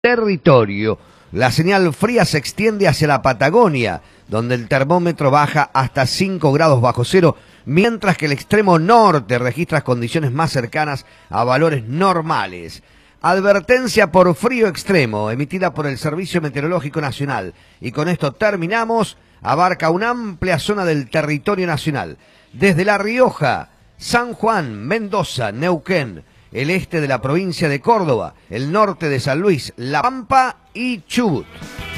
territorio. La señal fría se extiende hacia la Patagonia, donde el termómetro baja hasta 5 grados bajo cero, mientras que el extremo norte registra condiciones más cercanas a valores normales. Advertencia por frío extremo, emitida por el Servicio Meteorológico Nacional. Y con esto terminamos. Abarca una amplia zona del territorio nacional, desde La Rioja, San Juan, Mendoza, Neuquén, el este de la provincia de Córdoba, el norte de San Luis, La Pampa y Chubut.